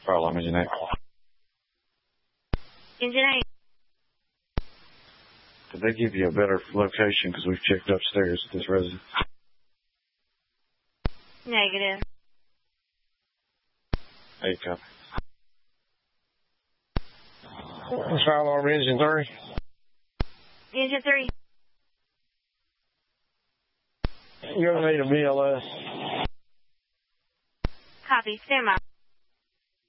Fire alarm, engine 8. Engine 8. Did they give you a better location because we've checked upstairs at this residence? Negative. 8 copy. Fire alarm, engine 3. Engine 3. You're going to need a BLS. Copy. Stand by.